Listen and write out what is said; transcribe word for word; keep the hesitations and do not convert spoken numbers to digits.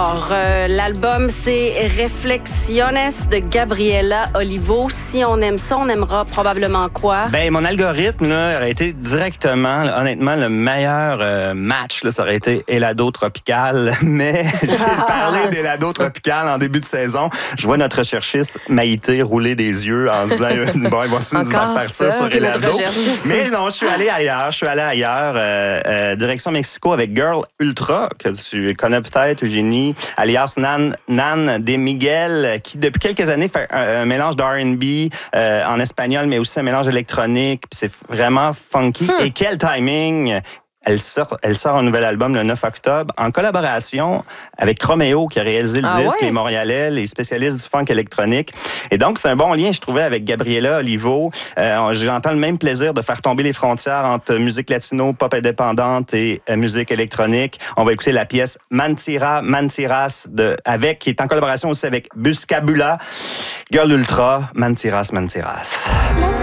Alors, euh, l'album, c'est Reflexiones de Gabriela Olivo. Si on aime ça, on aimera probablement quoi? Ben, mon algorithme là, aurait été directement, là, honnêtement, le meilleur euh, match. Là, ça aurait été Helado Tropical. Mais j'ai parlé d'Helado Tropical en début de saison. Je vois notre recherchiste Maïté rouler des yeux en se disant bon, ils vont-tu nous faire partir sur Helado? Mais non, je suis allé ailleurs. Je suis allé ailleurs, euh, euh, direction Mexico avec Girl Ultra, que tu connais peut-être, Eugénie, alias Nan, Nan de Miguel, qui depuis quelques années fait un, un mélange de R and B euh, en espagnol, mais aussi un mélange électronique. Puis c'est vraiment funky. Hmm. Et quel timing! Elle sort, elle sort un nouvel album le neuf octobre en collaboration avec Roméo qui a réalisé le ah disque, ouais? les Montréalais, les spécialistes du funk électronique. Et donc, c'est un bon lien, je trouvais, avec Gabriela Olivo. Euh, j'entends le même plaisir de faire tomber les frontières entre musique latino, pop indépendante et euh, musique électronique. On va écouter la pièce Mantira, Mantiras, de, avec, qui est en collaboration aussi avec Buscabula. Girl Ultra, Mantiras, Mantiras.